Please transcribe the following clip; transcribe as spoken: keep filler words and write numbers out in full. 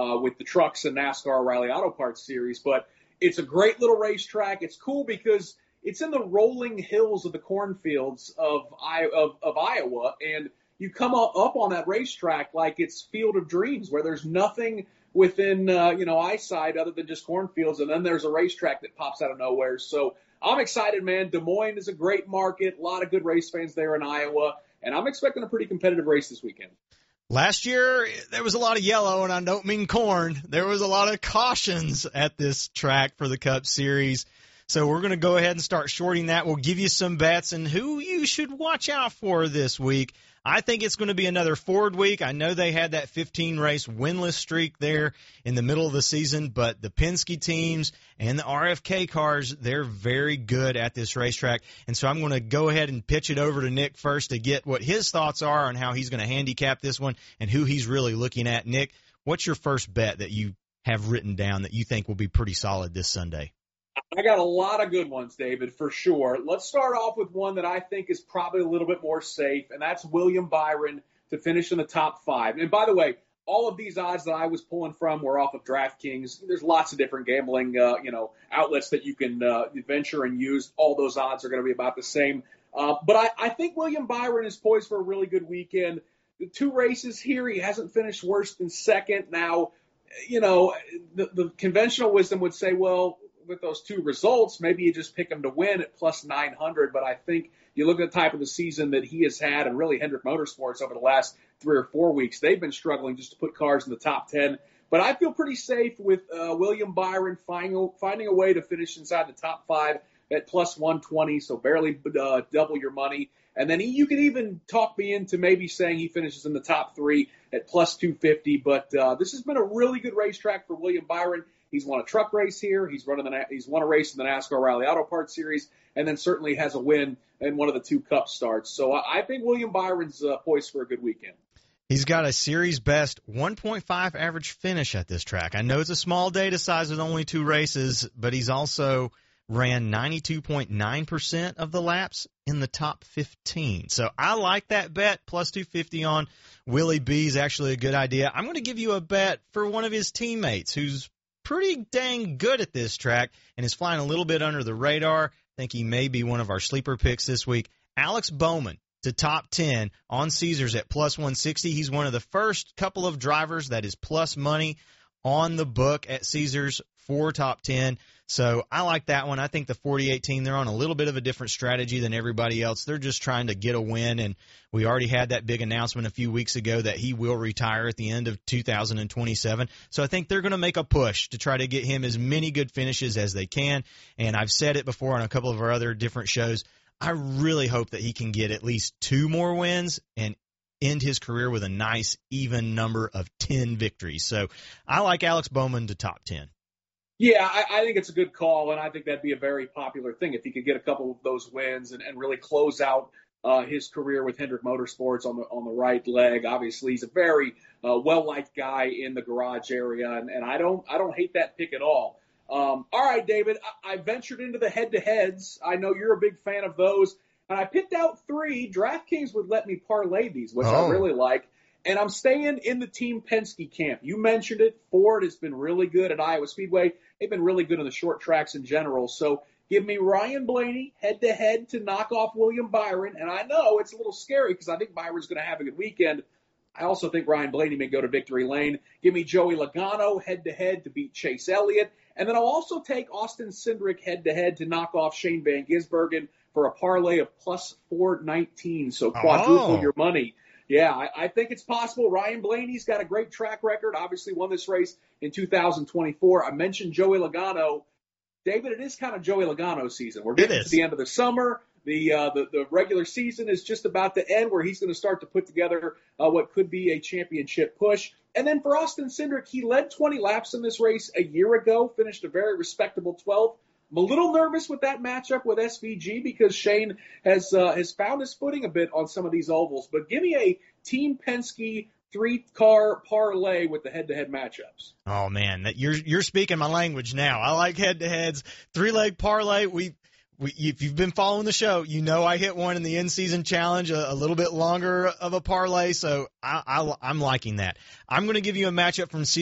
uh, with the trucks and NASCAR O'Reilly Auto Parts Series. But it's a great little racetrack. It's cool because it's in the rolling hills of the cornfields of, of, of Iowa, and you come up on that racetrack like it's Field of Dreams, where there's nothing within, uh, you know, eyesight other than just cornfields, and then there's a racetrack that pops out of nowhere. So I'm excited, man. Des Moines is a great market, a lot of good race fans there in Iowa, and I'm expecting a pretty competitive race this weekend. Last year, there was a lot of yellow, and I don't mean corn. There was a lot of cautions at this track for the Cup Series. So we're going to go ahead and start shorting that. We'll give you some bets and who you should watch out for this week. I think it's going to be another Ford week. I know they had that fifteen-race winless streak there in the middle of the season, but the Penske teams and the R F K cars, they're very good at this racetrack. And so I'm going to go ahead and pitch it over to Nick first to get what his thoughts are on how he's going to handicap this one and who he's really looking at. Nick, what's your first bet that you have written down that you think will be pretty solid this Sunday? I got a lot of good ones, David, for sure. Let's start off with one that I think is probably a little bit more safe, and that's William Byron to finish in the top five. And by the way, all of these odds that I was pulling from were off of DraftKings. There's lots of different gambling, uh, you know, outlets that you can uh, venture and use. All those odds are going to be about the same. Uh, but I, I think William Byron is poised for a really good weekend. The two races here, he hasn't finished worse than second. Now, you know, the, the conventional wisdom would say, well, with those two results, maybe you just pick him to win at plus nine hundred. But I think you look at the type of the season that he has had, and really Hendrick Motorsports over the last three or four weeks, they've been struggling just to put cars in the top ten. But I feel pretty safe with uh, William Byron finding, finding a way to finish inside the top five at plus one twenty, so barely uh, double your money. And then he, you can even talk me into maybe saying he finishes in the top three at plus two fifty. But uh, this has been a really good racetrack for William Byron. He's won a truck race here. He's running the, he's won a race in the NASCAR O'Reilly Auto Parts Series, and then certainly has a win in one of the two Cup starts. So I think William Byron's uh, poised for a good weekend. He's got a series best one point five average finish at this track. I know it's a small data size with only two races, but he's also ran ninety-two point nine percent of the laps in the top fifteen. So I like that bet. Plus two fifty on Willie B is actually a good idea. I'm going to give you a bet for one of his teammates who's pretty dang good at this track and is flying a little bit under the radar. I think he may be one of our sleeper picks this week. Alex Bowman to top ten on Caesars at plus one sixty. He's one of the first couple of drivers that is plus money on the book at Caesars for top ten. So I like that one. I think the forty-eight team, they're on a little bit of a different strategy than everybody else. They're just trying to get a win, and we already had that big announcement a few weeks ago that he will retire at the end of two thousand twenty-seven. So I think they're going to make a push to try to get him as many good finishes as they can. And I've said it before on a couple of our other different shows, I really hope that he can get at least two more wins and end his career with a nice even number of ten victories. So I like Alex Bowman to top ten. Yeah, I, I think it's a good call, and I think that'd be a very popular thing if he could get a couple of those wins and, and really close out uh, his career with Hendrick Motorsports on the on the right leg. Obviously, he's a very uh, well-liked guy in the garage area, and, and I don't I don't hate that pick at all. Um, all right, David, I, I ventured into the head-to-heads. I know you're a big fan of those, and I picked out three. DraftKings would let me parlay these, which oh. I really like. And I'm staying in the Team Penske camp. You mentioned it. Ford has been really good at Iowa Speedway. They've been really good on the short tracks in general. So give me Ryan Blaney head-to-head to knock off William Byron. And I know it's a little scary because I think Byron's going to have a good weekend. I also think Ryan Blaney may go to victory lane. Give me Joey Logano head-to-head to beat Chase Elliott. And then I'll also take Austin Cindric head-to-head to knock off Shane Van Gisbergen for a parlay of plus four nineteen. So quadruple oh. your money. Yeah, I, I think it's possible. Ryan Blaney's got a great track record, obviously won this race in two thousand twenty-four. I mentioned Joey Logano. David, it is kind of Joey Logano season. We're getting to the end of the summer. The, uh, the the regular season is just about to end, where he's going to start to put together uh, what could be a championship push. And then for Austin Cindric, he led twenty laps in this race a year ago, finished a very respectable twelfth. I'm a little nervous with that matchup with S V G because Shane has uh, has found his footing a bit on some of these ovals. But give me a Team Penske three-car parlay with the head-to-head matchups. Oh, man, that you're you're speaking my language now. I like head-to-heads. Three-leg parlay, we We, if you've been following the show, you know I hit one in the in-season challenge, a, a little bit longer of a parlay, so I, I, I'm liking that. I'm going to give you a matchup from